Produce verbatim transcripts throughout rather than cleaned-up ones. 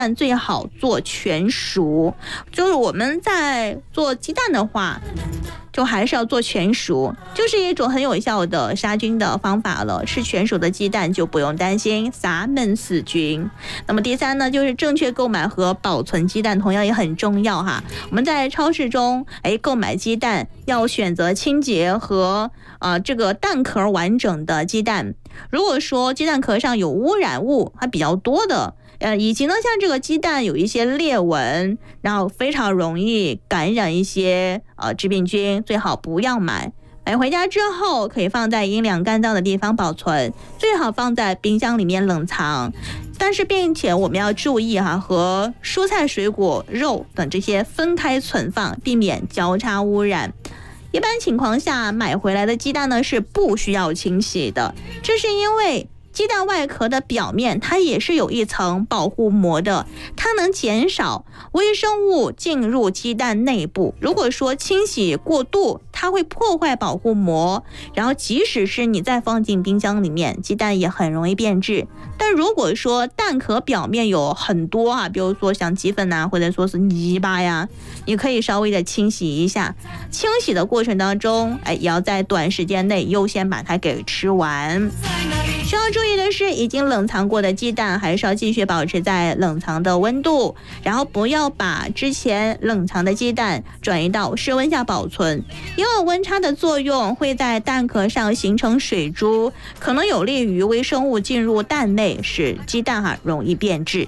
但最好做全熟，就是我们在做鸡蛋的话，就还是要做全熟，就是一种很有效的杀菌的方法了。吃全熟的鸡蛋就不用担心撒闷死菌。那么第三呢，就是正确购买和保存鸡蛋，同样也很重要哈。我们在超市中，哎，购买鸡蛋要选择清洁和呃这个蛋壳完整的鸡蛋。如果说鸡蛋壳上有污染物还比较多的，呃，以及呢，像这个鸡蛋有一些裂纹，然后非常容易感染一些呃致病菌，最好不要买。买回家之后可以放在阴凉干燥的地方保存，最好放在冰箱里面冷藏。但是并且我们要注意哈、啊，和蔬菜、水果、肉等这些分开存放，避免交叉污染。一般情况下，买回来的鸡蛋呢是不需要清洗的，这是因为鸡蛋外壳的表面它也是有一层保护膜的，它能减少微生物进入鸡蛋内部。如果说清洗过度，它会破坏保护膜，然后即使是你再放进冰箱里面，鸡蛋也很容易变质。但如果说蛋壳表面有很多啊，比如说像鸡粉啊，或者说是泥巴呀，你可以稍微的清洗一下。清洗的过程当中，哎，也要在短时间内优先把它给吃完。需要注意的是，已经冷藏过的鸡蛋还是要继续保持在冷藏的温度，然后不要把之前冷藏的鸡蛋转移到室温下保存，因为温差的作用会在蛋壳上形成水珠，可能有利于微生物进入蛋内，使鸡蛋哈、啊、容易变质。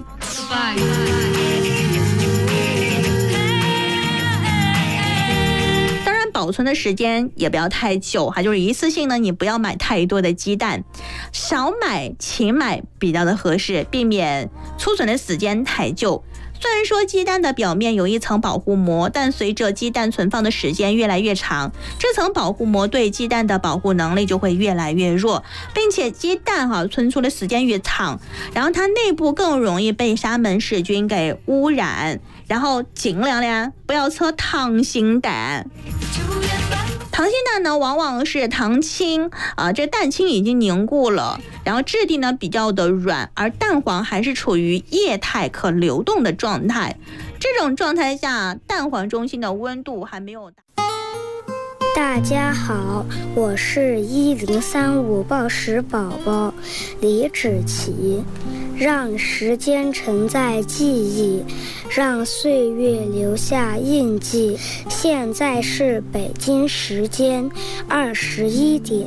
保存的时间也不要太久哈，就是一次性呢，你不要买太多的鸡蛋，少买勤买比较的合适，避免储存的时间太久。虽然说鸡蛋的表面有一层保护膜，但随着鸡蛋存放的时间越来越长，这层保护膜对鸡蛋的保护能力就会越来越弱，并且鸡蛋哈、啊、存储的时间越长，然后它内部更容易被沙门氏菌给污染。然后尽量呢不要测溏心蛋。溏心蛋呢，往往是糖清啊、呃，这蛋清已经凝固了，然后质地呢比较的软，而蛋黄还是处于液态可流动的状态。这种状态下，蛋黄中心的温度还没有达。 大家好，我是一零三五报时宝宝李芷琪。让时间承载记忆，让岁月留下印记。现在是北京时间二十一点。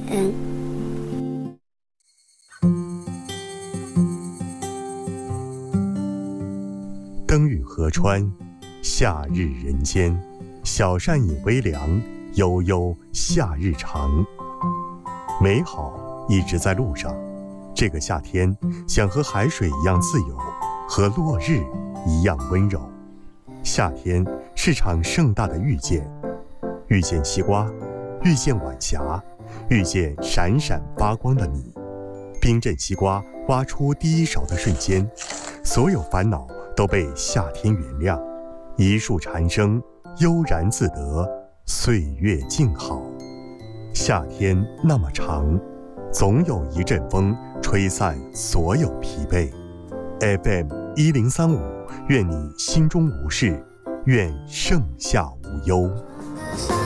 灯雨河川，夏日人间，小扇饮微凉，悠悠夏日长。美好一直在路上。这个夏天，想和海水一样自由，和落日一样温柔。夏天是场盛大的遇见，遇见西瓜，遇见晚霞，遇见闪闪发光的你。冰镇西瓜挖出第一勺的瞬间，所有烦恼都被夏天原谅。一树蝉声，悠然自得，岁月静好。夏天那么长，总有一阵风吹散所有疲惫。 F M 一零三五，愿你心中无事，愿盛夏无忧。